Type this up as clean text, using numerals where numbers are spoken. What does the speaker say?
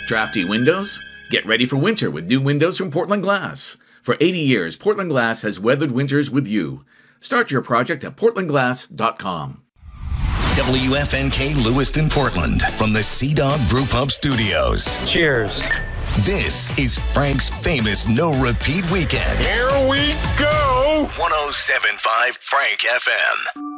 Drafty windows? Get ready for winter with new windows from Portland Glass. For 80 years, Portland Glass has weathered winters with you. Start your project at portlandglass.com. WFNK Lewiston, Portland, from the Sea Dog Brewpub Studios. Cheers. This is Frank's famous no-repeat weekend. Here we go. 107.5 Frank FM.